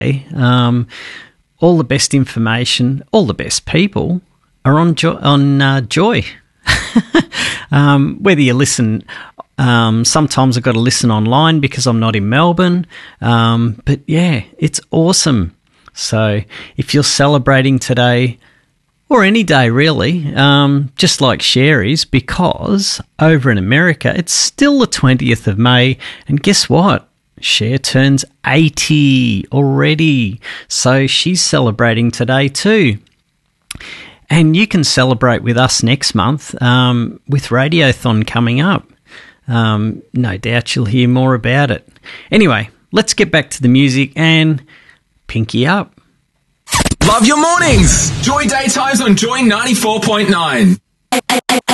all the best information, all the best people are on Joy. Whether you listen, sometimes I've got to listen online because I'm not in Melbourne. But yeah, it's awesome. So if you're celebrating today, or any day really, just like Sherry's, because over in America, it's still the 20th of May. And guess what? Cher turns 80 already. So she's celebrating today too. And you can celebrate with us next month with Radiothon coming up. No doubt you'll hear more about it. Anyway, let's get back to the music and pinky up. Love your mornings. Joy Daytimes on Joy 94.9.